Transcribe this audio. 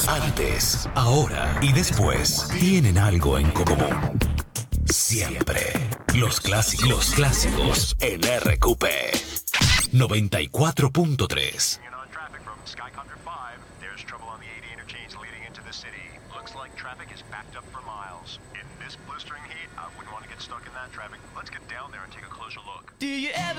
Antes, ahora y después tienen algo en común. Siempre. Los clásicos en RQP 94.3. Do you ever